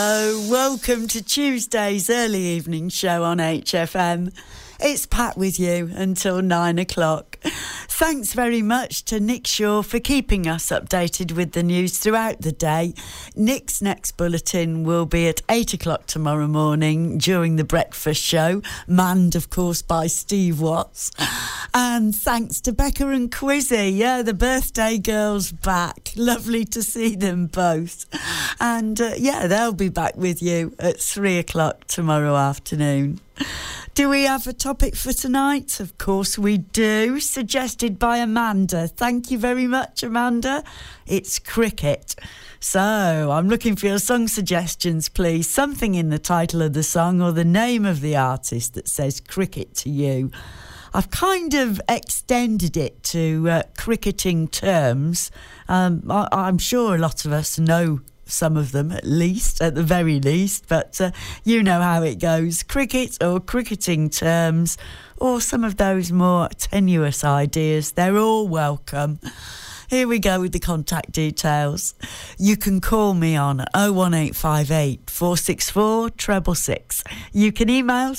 Welcome to Tuesday's early evening show on HFM. It's Pat with you until 9 o'clock. Thanks very much to Nick Shaw for keeping us updated with the news throughout the day. Nick's next bulletin will be at 8 o'clock tomorrow morning during the breakfast show, manned, of course, by Steve Watts. And thanks to Becca and Quizzy. Yeah, the birthday girls back. Lovely to see them both. And they'll be back with you at 3 o'clock tomorrow afternoon. Do we have a topic for tonight? Of course we do. Suggested by Amanda. Thank you very much, Amanda. It's cricket. So I'm looking for your song suggestions, please. Something in the title of the song or the name of the artist that says cricket to you. I've kind of extended it to cricketing terms. I'm sure a lot of us know some of them, at the very least, but you know how it goes. Cricket or cricketing terms, or some of those more tenuous ideas, they're all welcome. Here we go with the contact details. You can call me on 01858 464 666. You can email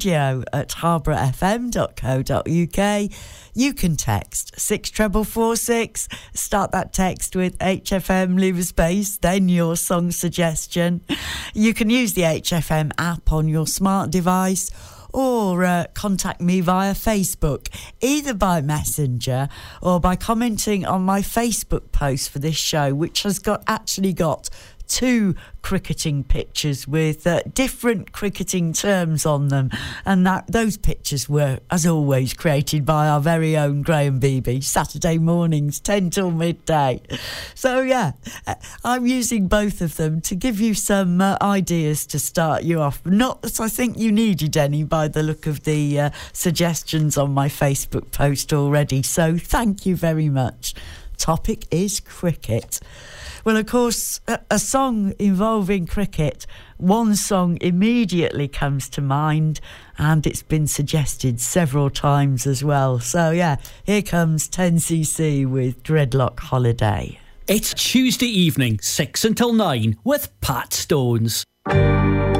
studio@harbourfm.co.uk. You can text 64446. Start that text with HFM, leave a space, then your song suggestion. You can use the HFM app on your smart device, or contact me via Facebook, either by Messenger or by commenting on my Facebook post for this show, which has actually got 2 cricketing pictures with different cricketing terms on them, and those pictures were, as always, created by our very own Graham Beebe. Saturday mornings 10 till midday. So yeah, I'm using both of them to give you some ideas to start you off. Not that I think you needed any by the look of the suggestions on my Facebook post already, so thank you very much. Topic is cricket. Well, of course, a song involving cricket, one song immediately comes to mind, and it's been suggested several times as well. So, yeah, here comes 10cc with Dreadlock Holiday. It's Tuesday evening, 6 until 9, with Pat Stones.